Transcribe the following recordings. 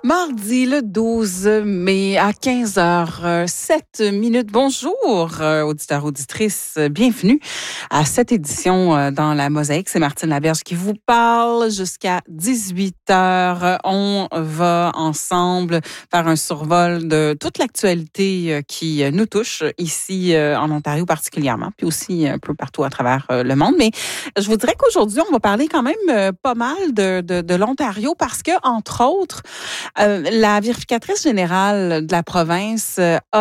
Mardi le 12 mai à 15h07. Bonjour, auditeurs, auditrices. Bienvenue à cette édition dans la Mosaïque. C'est Martine Laberge qui vous parle jusqu'à 18h. On va ensemble faire un survol de toute l'actualité qui nous touche ici en Ontario particulièrement, puis aussi un peu partout à travers le monde. Mais je vous dirais qu'aujourd'hui, on va parler quand même pas mal de l'Ontario parce que, entre autres, la vérificatrice générale de la province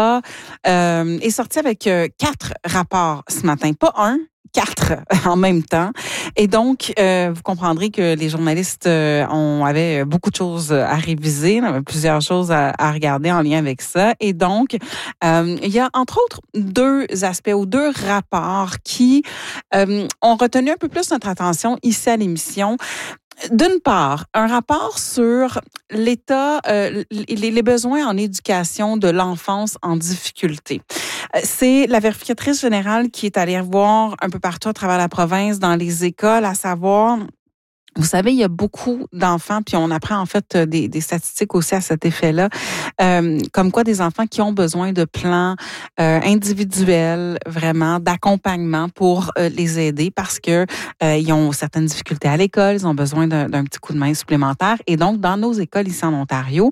est sortie avec 4 rapports ce matin. Pas un, 4 en même temps. Et donc, vous comprendrez que les journalistes avaient beaucoup de choses à réviser, plusieurs choses à regarder en lien avec ça. Et donc, il y a entre autres 2 aspects ou 2 rapports qui ont retenu un peu plus notre attention ici à l'émission. D'une part, un rapport sur l'état, les besoins en éducation de l'enfance en difficulté. C'est la vérificatrice générale qui est allée voir un peu partout à travers la province, dans les écoles, à savoir... Vous savez, il y a beaucoup d'enfants, puis on apprend en fait des statistiques aussi à cet effet-là, comme quoi des enfants qui ont besoin de plans individuels, vraiment, d'accompagnement pour les aider parce que ils ont certaines difficultés à l'école, ils ont besoin d'un petit coup de main supplémentaire. Et donc, dans nos écoles ici en Ontario,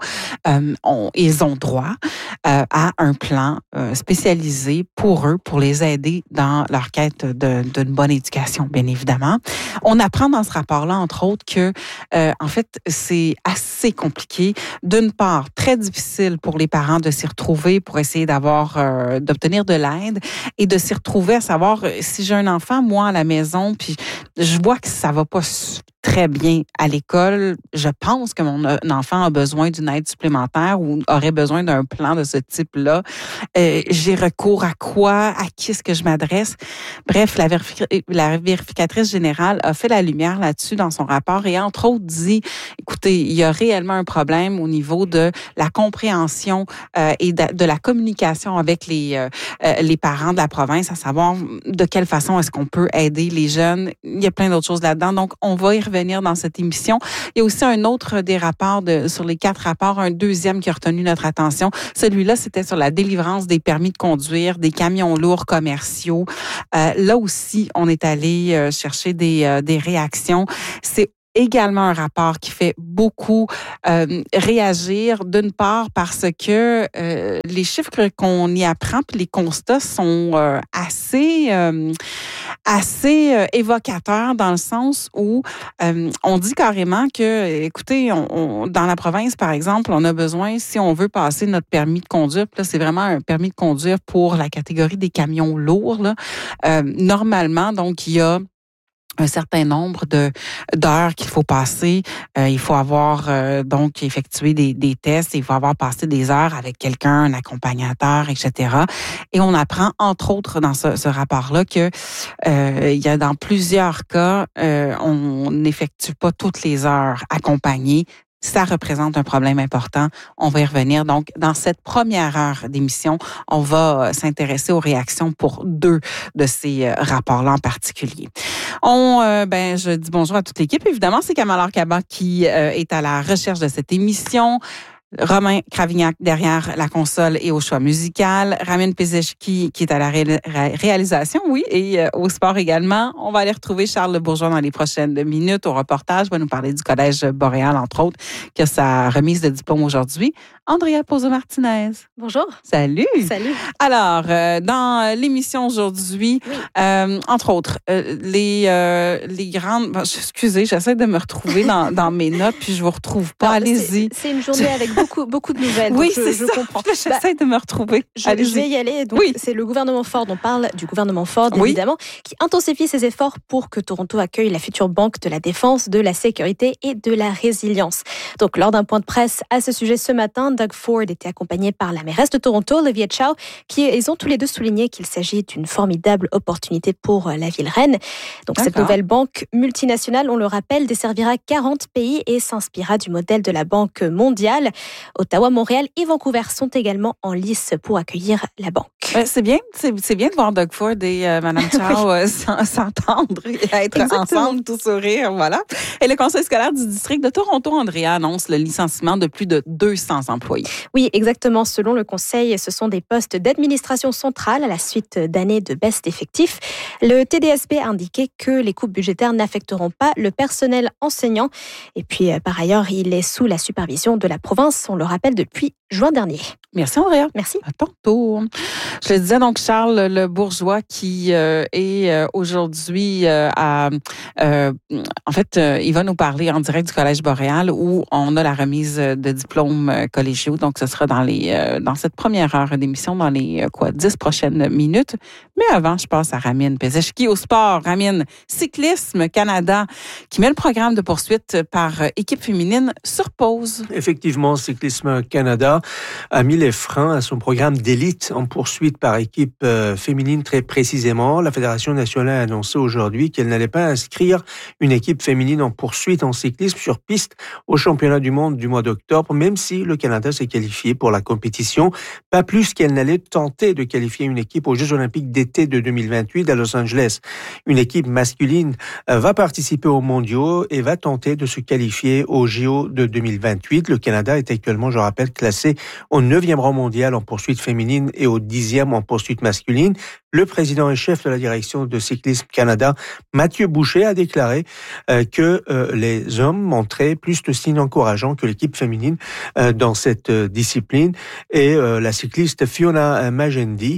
ils ont droit à un plan spécialisé pour eux, pour les aider dans leur quête d'une bonne éducation, bien évidemment. On apprend dans ce rapport-là, entre autres, que, en fait, c'est assez compliqué. D'une part, très difficile pour les parents de s'y retrouver pour essayer d'obtenir de l'aide et de s'y retrouver à savoir si j'ai un enfant, moi, à la maison, puis je vois que ça va pas très bien à l'école. Je pense que mon enfant a besoin d'une aide supplémentaire ou aurait besoin d'un plan de ce type-là. J'ai recours à quoi? À qui est-ce que je m'adresse? Bref, la vérificatrice générale a fait la lumière là-dessus dans son rapport et entre autres dit, écoutez, il y a réellement un problème au niveau de la compréhension et de la communication avec les parents de la province, à savoir de quelle façon est-ce qu'on peut aider les jeunes. Il y a plein d'autres choses là-dedans, donc on va y revenir dans cette émission. Il y a aussi un autre des rapports, sur les 4 rapports, un deuxième qui a retenu notre attention. Celui-là, c'était sur la délivrance des permis de conduire, des camions lourds commerciaux. Là aussi, on est allé chercher des réactions. C'est également un rapport qui fait beaucoup réagir, d'une part parce que les chiffres qu'on y apprend puis les constats sont assez évocateurs dans le sens où on dit carrément que, écoutez, dans la province, par exemple, on a besoin, si on veut passer notre permis de conduire, puis là, c'est vraiment un permis de conduire pour la catégorie des camions lourds, là, normalement, donc, il y a un certain nombre d'heures qu'il faut passer. Il faut avoir donc effectué des tests. Il faut avoir passé des heures avec quelqu'un, un accompagnateur, etc. Et on apprend, entre autres, dans ce rapport-là, que il y a dans plusieurs cas, on n'effectue pas toutes les heures accompagnées. Ça représente un problème important. On va y revenir. Donc, dans cette première heure d'émission, on va s'intéresser aux réactions pour 2 de ces rapports-là en particulier. Je dis bonjour à toute l'équipe. Évidemment, c'est Kamal Arcaba qui est à la recherche de cette émission. Romain Cravignac derrière la console et au choix musical. Ramin Pezeshki qui est à la réalisation, oui, et au sport également. On va aller retrouver Charles Le Bourgeois dans les prochaines minutes au reportage. Il va nous parler du Collège Boréal, entre autres, qui a sa remise de diplôme aujourd'hui. Andrea Pozo-Martinez. Bonjour. Salut. Salut. Alors, dans l'émission aujourd'hui, oui. Entre autres, les grandes... Excusez, j'essaie de me retrouver dans mes notes, puis je vous retrouve pas. Allez-y. C'est une journée avec beaucoup de nouvelles. Oui, je comprends. J'essaie de me retrouver. Je vais y aller. Donc, oui. C'est le gouvernement Ford. On parle du gouvernement Ford, évidemment, qui intensifie ses efforts pour que Toronto accueille la future banque de la défense, de la sécurité et de la résilience. Donc, lors d'un point de presse à ce sujet ce matin, Doug Ford était accompagné par la mairesse de Toronto, Olivia Chow, ils ont tous les 2 souligné qu'il s'agit d'une formidable opportunité pour la ville reine. Donc, cette nouvelle banque multinationale, on le rappelle, desservira 40 pays et s'inspirera du modèle de la Banque mondiale. Ottawa, Montréal et Vancouver sont également en lice pour accueillir la banque. C'est bien de voir Doug Ford et Mme Chow s'entendre et être ensemble, tout sourire, voilà. Et le Conseil scolaire du district de Toronto, Andrea, annonce le licenciement de plus de 200 employés. Oui, exactement. Selon le Conseil, ce sont des postes d'administration centrale à la suite d'années de baisse d'effectifs. Le TDSP a indiqué que les coupes budgétaires n'affecteront pas le personnel enseignant. Et puis, par ailleurs, il est sous la supervision de la province, on le rappelle, depuis juin dernier. Merci, Andrea. Merci. À ton tour. Je le disais, donc, Charles Le Bourgeois qui est aujourd'hui en fait, il va nous parler en direct du Collège Boréal où on a la remise de diplômes collégiaux. Donc, ce sera dans cette première heure d'émission, dans les 10 prochaines minutes. Mais avant, je passe à Ramine Pezeshki au sport. Ramine, Cyclisme Canada qui met le programme de poursuite par équipe féminine sur pause. Effectivement, Cyclisme Canada a mis les freins à son programme d'élite en poursuite par équipe féminine très précisément. La Fédération nationale a annoncé aujourd'hui qu'elle n'allait pas inscrire une équipe féminine en poursuite en cyclisme sur piste au championnat du monde du mois d'octobre, même si le Canada s'est qualifié pour la compétition. Pas plus qu'elle n'allait tenter de qualifier une équipe aux Jeux olympiques d'été de 2028 à Los Angeles. Une équipe masculine va participer aux mondiaux et va tenter de se qualifier aux JO de 2028. Le Canada est actuellement, je rappelle, classé au 9e rang mondial en poursuite féminine et au 10e en poursuite masculine. Le président et chef de la direction de Cyclisme Canada, Mathieu Boucher, a déclaré que les hommes montraient plus de signes encourageants que l'équipe féminine dans cette discipline. Et la cycliste Fiona Magendie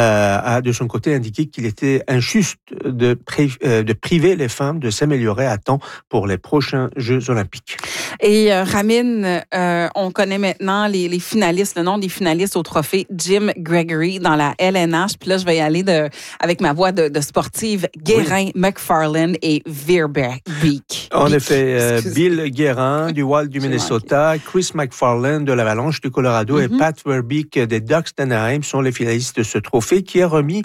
a de son côté indiqué qu'il était injuste de priver les femmes de s'améliorer à temps pour les prochains Jeux olympiques. Et Ramine, on connaît maintenant les finalistes, le nom des finalistes au trophée Jim Gregory dans la LNH. Puis là, je vais y aller avec ma voix de sportive, Guérin, oui. McFarlane et Verbeek. En effet, Bill Guérin du Wild du Minnesota, Chris McFarlane de l'Avalanche du Colorado et Pat Verbeek des Ducks d'Anaheim sont les finalistes de ce trophée qui est remis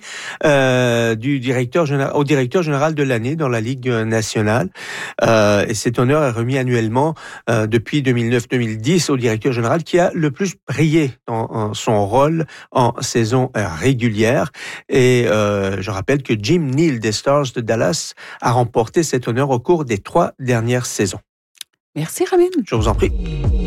au directeur général de l'année dans la Ligue nationale. Et cet honneur est remis annuellement depuis 2009-2010 au directeur général qui a le plus brillé dans son rôle en saison régulière. Et je rappelle que Jim Neal des Stars de Dallas a remporté cet honneur au cours des 3 dernières saisons. Merci, Ramine. Je vous en prie.